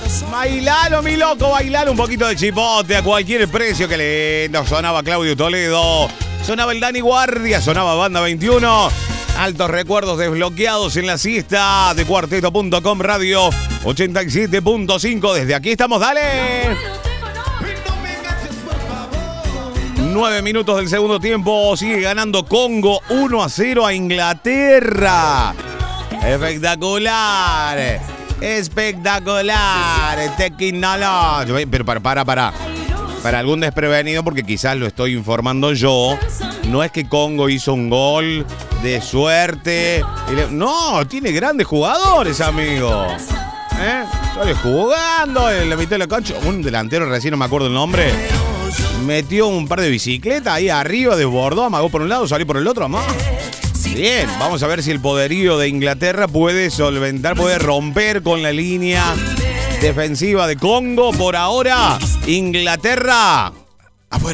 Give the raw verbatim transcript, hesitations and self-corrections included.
Bailalo, mi loco, bailalo un poquito de chipote a cualquier precio. Que lindo. Sonaba Claudio Toledo, sonaba el Dani Guardia, sonaba Banda veintiuno. Altos recuerdos desbloqueados en la siesta de cuarteto punto com Radio ochenta y siete punto cinco. Desde aquí estamos, dale. Nueve minutos del segundo tiempo. Sigue ganando Congo uno a cero a Inglaterra. Espectacular. Espectacular. Tecnología. Pero para, para, para. Para algún desprevenido, porque quizás lo estoy informando yo, no es que Congo hizo un gol de suerte. No, tiene grandes jugadores, amigo. ¿Eh? Sale jugando en la mitad de la cancha. Un delantero, recién no me acuerdo el nombre, metió un par de bicicletas ahí arriba, desbordó, amagó por un lado, salió por el otro, amá. Bien, vamos a ver si el poderío de Inglaterra puede solventar, puede romper con la línea defensiva de Congo. Por ahora, Inglaterra